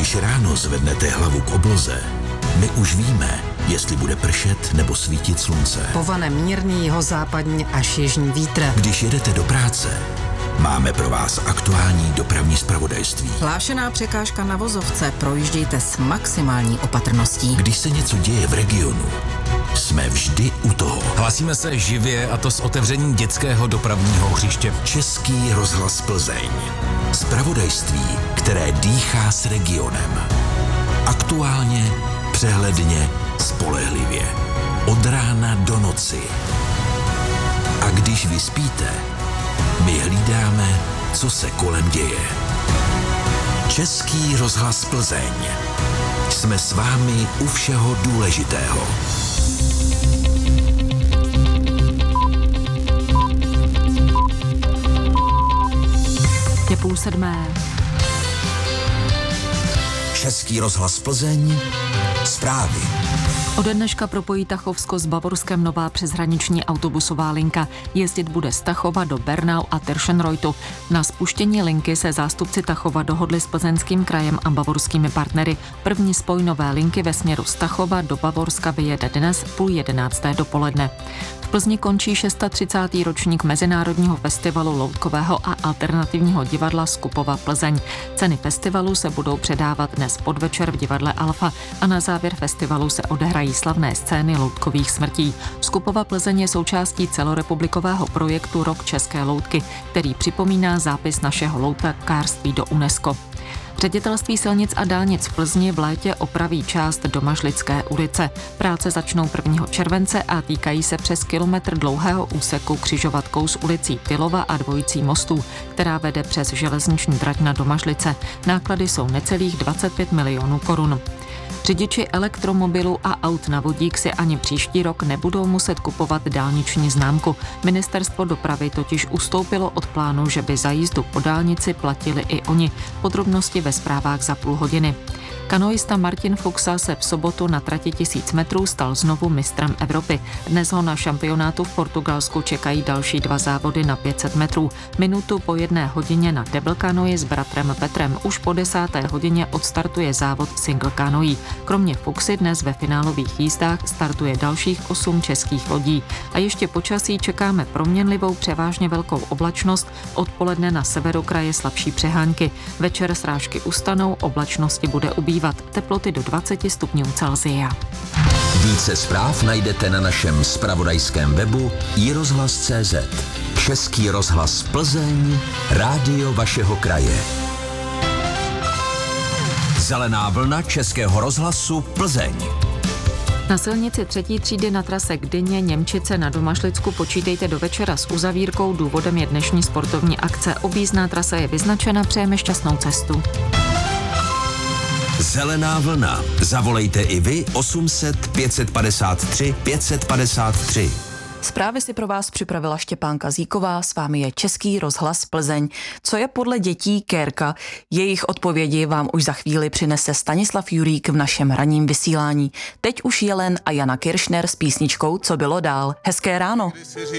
Když ráno zvednete hlavu k obloze, my už víme, jestli bude pršet nebo svítit slunce. Povane mírný jihozápadní až jižní vítr. Když jedete do práce, máme pro vás aktuální dopravní zpravodajství. Hlášená překážka na vozovce, projíždějte s maximální opatrností. Když se něco děje v regionu, jsme vždy u toho. Hlasíme se živě, a to s otevřením dětského dopravního hřiště. Český rozhlas Plzeň. Zpravodajství, které dýchá s regionem. Aktuálně, přehledně, spolehlivě. Od rána do noci. A když vy spíte, my hlídáme, co se kolem děje. Český rozhlas Plzeň. Jsme s vámi u všeho důležitého. Je 6:30. Český rozhlas Plzeň. Zprávy. Ode dneška propojí Tachovsko s Bavorskem nová přeshraniční autobusová linka. Jezdit bude z Tachova do Bernau a Tirschenreuthu. Na spuštění linky se zástupci Tachova dohodli s Plzeňským krajem a bavorskými partnery. První spoj nové linky ve směru z Tachova do Bavorska vyjede dnes 10:30 dopoledne. V Plzni končí 630. ročník Mezinárodního festivalu loutkového a alternativního divadla Skupova Plzeň. Ceny festivalu se budou předávat dnes podvečer v divadle Alfa a na závěr festivalu se odehrají slavné scény loutkových smrtí. Skupova Plzeň je součástí celorepublikového projektu Rok české loutky, který připomíná zápis našeho loutkářství do UNESCO. Ředitelství silnic a dálnic v Plzni v létě opraví část Domažlické ulice. Práce začnou 1. července a týkají se přes kilometr dlouhého úseku křižovatkou s ulicí Tylova a dvojicí mostů, která vede přes železniční trať na Domažlice. Náklady jsou necelých 25 milionů korun. Řidiči elektromobilů a aut na vodík si ani příští rok nebudou muset kupovat dálniční známku. Ministerstvo dopravy totiž ustoupilo od plánu, že by za jízdu po dálnici platili i oni. Podrobnosti ve zprávách za půl hodiny. Kanoista Martin Fuxa se v sobotu na trati 1000 metrů stal znovu mistrem Evropy. Dnes ho na šampionátu v Portugalsku čekají další 2 závody na 500 metrů. Minutu po 1 hodině na double kanoji s bratrem Petrem. Už po 10. hodině odstartuje závod single kanoí. Kromě Fuxy dnes ve finálových jízdách startuje dalších 8 českých lodí. A ještě počasí čekáme proměnlivou převážně velkou oblačnost, odpoledne na severu kraje slabší přehánky. Večer srážky ustanou, oblačnosti bude ubývat. Teploty do 20 stupňů Celsia. Více zpráv najdete na našem zpravodajském webu iRozhlas.cz. Český rozhlas Plzeň, rádio vašeho kraje. Zelená vlna Českého rozhlasu Plzeň. Na silnici 3. třídy na trase Gdyně Němčice na Domažlicku počítejte do večera s uzavírkou, důvodem je dnešní sportovní akce. Objízdná trasa je vyznačena, přejeme šťastnou cestu. Zelená vlna. Zavolejte i vy 800 553 553. Zprávy si pro vás připravila Štěpánka Zíková, s vámi je Český rozhlas Plzeň. Co je podle dětí kérka? Jejich odpovědi vám už za chvíli přinese Stanislav Jurík v našem ranním vysílání. Teď už Jelen a Jana Kiršner s písničkou Co bylo dál. Hezké ráno.